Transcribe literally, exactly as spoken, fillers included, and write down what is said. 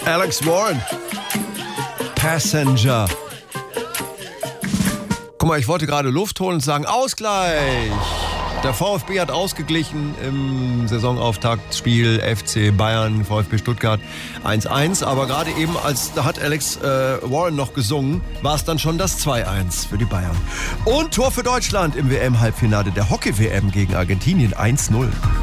Alex Warren. Passenger. Guck mal, ich wollte gerade Luft holen und sagen, Ausgleich. Der VfB hat ausgeglichen im Saisonauftaktspiel F C Bayern, VfB Stuttgart eins eins. Aber gerade eben, als da hat Alex äh, Warren noch gesungen, war es dann schon das zwei eins für die Bayern. Und Tor für Deutschland im W M-Halbfinale der Hockey-W M gegen Argentinien eins null.